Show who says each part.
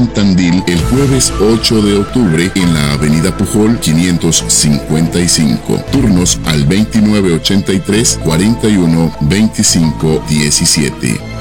Speaker 1: en Tandil el jueves 8 de octubre en la avenida Pujol 555. Turnos al 2983 41 25 17.